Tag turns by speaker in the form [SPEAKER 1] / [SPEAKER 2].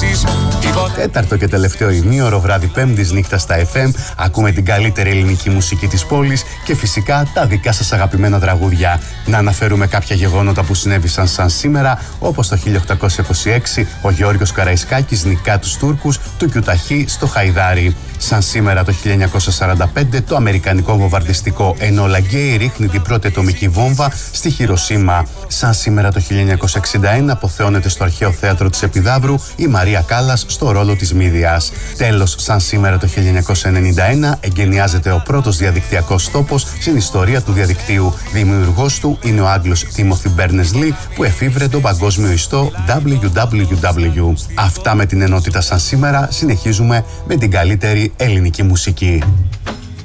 [SPEAKER 1] ζήσεις τίποτα.
[SPEAKER 2] Τέταρτο και τελευταίο ημίωρο, βράδυ Πέμπτης, νύχτα στα FM. Ακούμε την καλύτερη ελληνική μουσική της πόλης και φυσικά τα δικά σας αγαπημένα τραγούδια. Να αναφέρουμε κάποια γεγονότα που συνέβησαν σαν σήμερα, όπως το 1826 ο Γεώργιος Καραϊσκάκης νικά τους Τούρκους του Κιουταχή στο Χαϊδάρι. Σαν σήμερα το 1945 το αμερικανικό βομβαρδιστικό Enola Gay ρίχνει την πρώτη ατομική βόμβα στη Χιροσίμα. Σαν σήμερα το 1961 αποθεώνεται στο αρχαίο θέατρο της Επιδαύρου η Μαρία Κάλλας στο ρόλο της Μύδιας. Τέλος, σαν σήμερα το 1991 εγκαινιάζεται ο πρώτος διαδικτυακός τόπος στην ιστορία του διαδικτύου. Δημιουργός του είναι ο Άγγλος Timothy Berners-Lee που εφήβρε τον παγκόσμιο ιστό www. Αυτά με την ενότητα σαν σήμερα. Συνεχίζουμε με την καλύτερη ελληνική μουσική.